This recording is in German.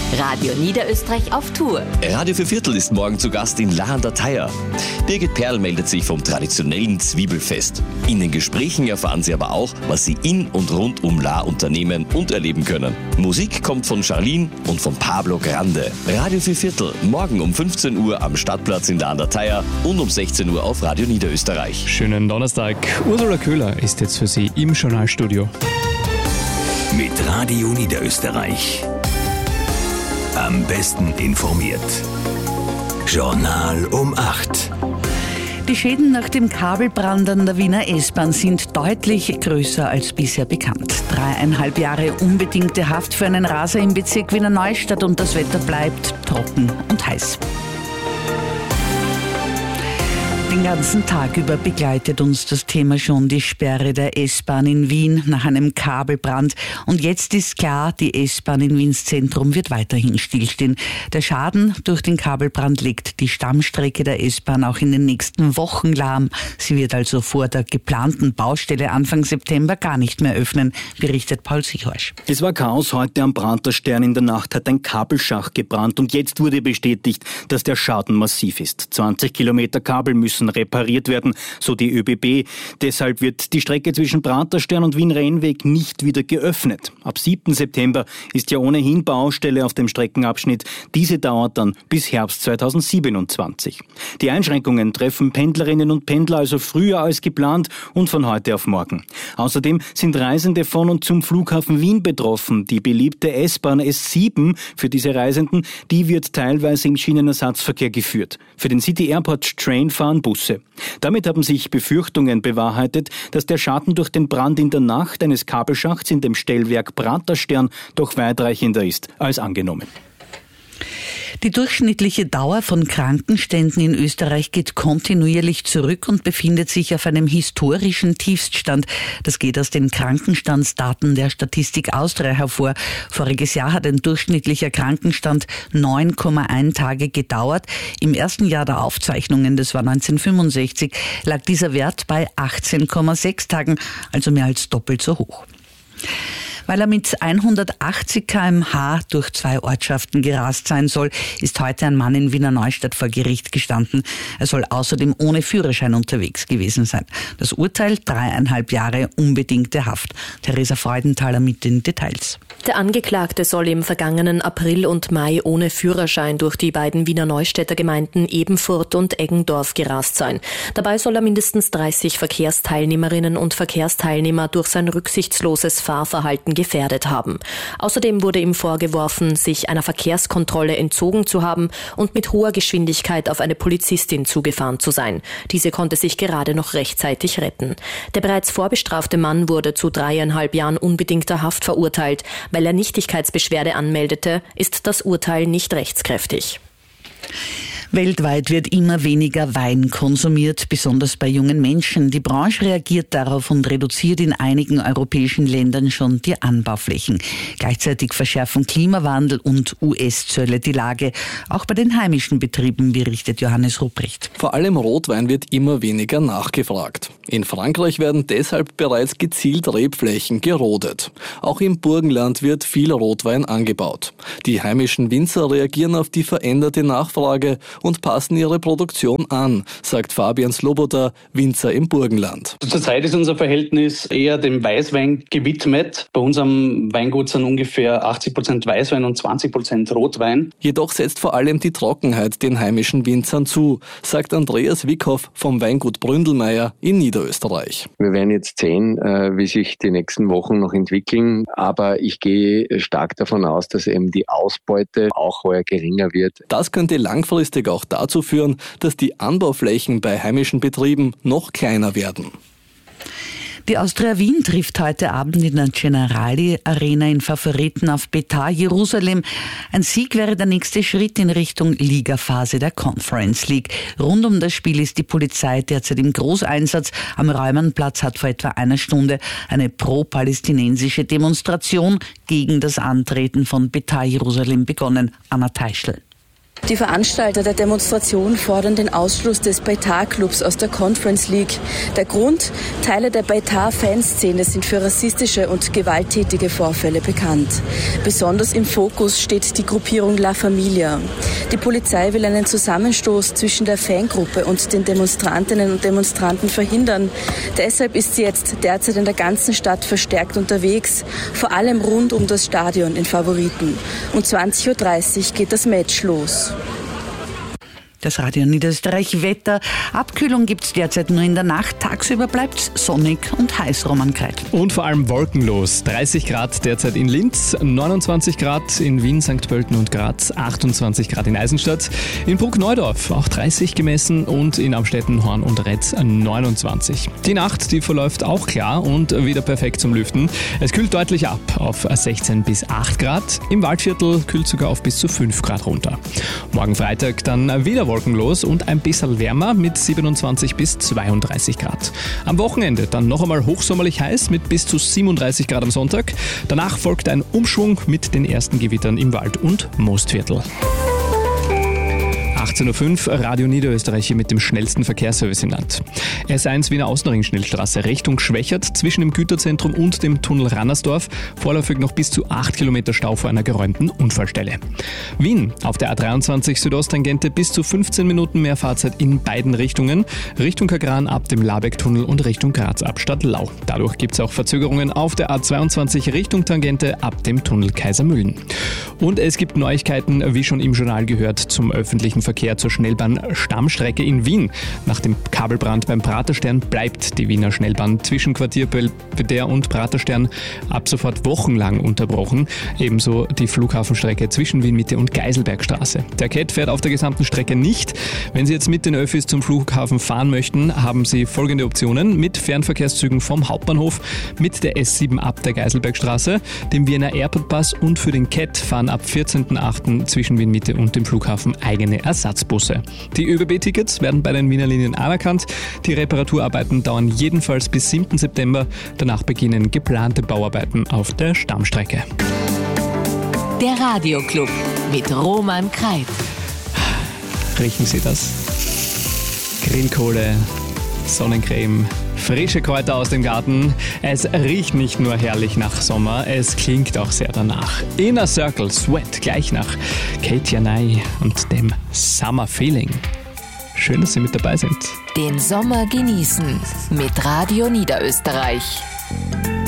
Radio Niederösterreich auf Tour. Radio für Viertel ist morgen zu Gast in La an der Thaya. Birgit Perl meldet sich vom traditionellen Zwiebelfest. In den Gesprächen erfahren Sie aber auch, was Sie in und rund um La unternehmen und erleben können. Musik kommt von Charlene und von Pablo Grande. Radio für Viertel, morgen um 15 Uhr am Stadtplatz in La an der Thaya und um 16 Uhr auf Radio Niederösterreich. Schönen Donnerstag. Ursula Köhler ist jetzt für Sie im Journalstudio. Mit Radio Niederösterreich. Am besten informiert. Journal um 8. Die Schäden nach dem Kabelbrand an der Wiener S-Bahn sind deutlich größer als bisher bekannt. 3,5 Jahre unbedingte Haft für einen Raser im Bezirk Wiener Neustadt und das Wetter bleibt trocken und heiß. Den ganzen Tag über begleitet uns das Thema schon die Sperre der S-Bahn in Wien nach einem Kabelbrand. Und jetzt ist klar, die S-Bahn in Wiens Zentrum wird weiterhin stillstehen. Der Schaden durch den Kabelbrand legt die Stammstrecke der S-Bahn auch in den nächsten Wochen lahm. Sie wird also vor der geplanten Baustelle Anfang September gar nicht mehr öffnen, berichtet Paul Sichorsch. Es war Chaos heute am Praterstern. In der Nacht hat ein Kabelschacht gebrannt und jetzt wurde bestätigt, dass der Schaden massiv ist. 20 Kilometer Kabel müssen repariert werden, so die ÖBB. Deshalb wird die Strecke zwischen Praterstern und Wien-Rennweg nicht wieder geöffnet. Ab 7. September ist ja ohnehin Baustelle auf dem Streckenabschnitt. Diese dauert dann bis Herbst 2027. Die Einschränkungen treffen Pendlerinnen und Pendler also früher als geplant und von heute auf morgen. Außerdem sind Reisende von und zum Flughafen Wien betroffen. Die beliebte S-Bahn S7 für diese Reisenden, die wird teilweise im Schienenersatzverkehr geführt. Für den City Airport Train fahren Busse. Damit haben sich Befürchtungen bewahrheitet, dass der Schaden durch den Brand in der Nacht eines Kabelschachts in dem Stellwerk Praterstern doch weitreichender ist als angenommen. Die durchschnittliche Dauer von Krankenständen in Österreich geht kontinuierlich zurück und befindet sich auf einem historischen Tiefststand. Das geht aus den Krankenstandsdaten der Statistik Austria hervor. Voriges Jahr hat ein durchschnittlicher Krankenstand 9,1 Tage gedauert. Im ersten Jahr der Aufzeichnungen, das war 1965, lag dieser Wert bei 18,6 Tagen, also mehr als doppelt so hoch. Weil er mit 180 km/h durch 2 Ortschaften gerast sein soll, ist heute ein Mann in Wiener Neustadt vor Gericht gestanden. Er soll außerdem ohne Führerschein unterwegs gewesen sein. Das Urteil 3,5 Jahre unbedingte Haft. Theresa Freudenthaler mit den Details. Der Angeklagte soll im vergangenen April und Mai ohne Führerschein durch die beiden Wiener Neustädter Gemeinden Ebenfurth und Eggendorf gerast sein. Dabei soll er mindestens 30 Verkehrsteilnehmerinnen und Verkehrsteilnehmer durch sein rücksichtsloses Fahrverhalten gefährdet haben. Außerdem wurde ihm vorgeworfen, sich einer Verkehrskontrolle entzogen zu haben und mit hoher Geschwindigkeit auf eine Polizistin zugefahren zu sein. Diese konnte sich gerade noch rechtzeitig retten. Der bereits vorbestrafte Mann wurde zu 3,5 Jahren unbedingter Haft verurteilt. Weil er Nichtigkeitsbeschwerde anmeldete, ist das Urteil nicht rechtskräftig. Weltweit wird immer weniger Wein konsumiert, besonders bei jungen Menschen. Die Branche reagiert darauf und reduziert in einigen europäischen Ländern schon die Anbauflächen. Gleichzeitig verschärfen Klimawandel und US-Zölle die Lage. Auch bei den heimischen Betrieben, berichtet Johannes Rupprecht. Vor allem Rotwein wird immer weniger nachgefragt. In Frankreich werden deshalb bereits gezielt Rebflächen gerodet. Auch im Burgenland wird viel Rotwein angebaut. Die heimischen Winzer reagieren auf die veränderte Nachfrage und passen ihre Produktion an, sagt Fabian Sloboda, Winzer im Burgenland. Zurzeit ist unser Verhältnis eher dem Weißwein gewidmet. Bei unserem Weingut sind ungefähr 80% Weißwein und 20% Rotwein. Jedoch setzt vor allem die Trockenheit den heimischen Winzern zu, sagt Andreas Wickhoff vom Weingut Bründelmeier in Niederösterreich. Wir werden jetzt sehen, wie sich die nächsten Wochen noch entwickeln, aber ich gehe stark davon aus, dass eben die Ausbeute auch heuer geringer wird. Das könnte langfristig auch dazu führen, dass die Anbauflächen bei heimischen Betrieben noch kleiner werden. Die Austria Wien trifft heute Abend in der Generali Arena in Favoriten auf Betar Jerusalem. Ein Sieg wäre der nächste Schritt in Richtung Ligaphase der Conference League. Rund um das Spiel ist die Polizei derzeit im Großeinsatz. Am Reumannplatz hat vor etwa einer Stunde eine pro-palästinensische Demonstration gegen das Antreten von Betar Jerusalem begonnen. Anna Teichel. Die Veranstalter der Demonstration fordern den Ausschluss des Beitar-Clubs aus der Conference League. Der Grund? Teile der Beitar-Fanszene sind für rassistische und gewalttätige Vorfälle bekannt. Besonders im Fokus steht die Gruppierung La Familia. Die Polizei will einen Zusammenstoß zwischen der Fangruppe und den Demonstrantinnen und Demonstranten verhindern. Deshalb ist sie jetzt derzeit in der ganzen Stadt verstärkt unterwegs, vor allem rund um das Stadion in Favoriten. Um 20.30 Uhr geht das Match los. Das Radio Niederösterreich Wetter. Abkühlung gibt es derzeit nur in der Nacht. Tagsüber bleibt es sonnig und heiß, Roman Kreit. Und vor allem wolkenlos. 30 Grad derzeit in Linz, 29 Grad in Wien, St. Pölten und Graz, 28 Grad in Eisenstadt, in Bruckneudorf auch 30 gemessen und in Amstetten, Horn und Retz 29. Die Nacht, die verläuft auch klar und wieder perfekt zum Lüften. Es kühlt deutlich ab auf 16 bis 8 Grad. Im Waldviertel kühlt sogar auf bis zu 5 Grad runter. Morgen Freitag dann wieder wolkenlos und ein bisschen wärmer mit 27 bis 32 Grad. Am Wochenende dann noch einmal hochsommerlich heiß mit bis zu 37 Grad am Sonntag. Danach folgt ein Umschwung mit den ersten Gewittern im Wald- und Mostviertel. 18.05 Uhr, Radio Niederösterreich hier mit dem schnellsten Verkehrsservice im Land. S1 Wiener Außenring-Schnellstraße, Richtung Schwächert, zwischen dem Güterzentrum und dem Tunnel Rannersdorf, vorläufig noch bis zu 8 Kilometer Stau vor einer geräumten Unfallstelle. Wien, auf der A23 Südosttangente bis zu 15 Minuten mehr Fahrzeit in beiden Richtungen, Richtung Kagran ab dem Labeck-Tunnel und Richtung Graz ab Stadtlau. Dadurch gibt es auch Verzögerungen auf der A22 Richtung Tangente ab dem Tunnel Kaisermühlen. Und es gibt Neuigkeiten, wie schon im Journal gehört, zum öffentlichen Verkehr zur Schnellbahn-Stammstrecke in Wien. Nach dem Kabelbrand beim Praterstern bleibt die Wiener Schnellbahn zwischen Quartier Belvedere und Praterstern ab sofort wochenlang unterbrochen. Ebenso die Flughafenstrecke zwischen Wien-Mitte und Geiselbergstraße. Der CET fährt auf der gesamten Strecke nicht. Wenn Sie jetzt mit den Öffis zum Flughafen fahren möchten, haben Sie folgende Optionen: mit Fernverkehrszügen vom Hauptbahnhof, mit der S7 ab der Geiselbergstraße, dem Wiener Airport-Pass und für den CET fahren ab 14.08. zwischen Wien-Mitte und dem Flughafen eigene Ersatzbusse. Die ÖBB-Tickets werden bei den Wiener Linien anerkannt. Die Reparaturarbeiten dauern jedenfalls bis 7. September. Danach beginnen geplante Bauarbeiten auf der Stammstrecke. Der Radioclub mit Roman Kreit. Riechen Sie das? Grillkohle, Sonnencreme, frische Kräuter aus dem Garten. Es riecht nicht nur herrlich nach Sommer, es klingt auch sehr danach. Inner Circle Sweat, gleich nach Katja Ney und dem Summer Feeling. Schön, dass Sie mit dabei sind. Den Sommer genießen mit Radio Niederösterreich.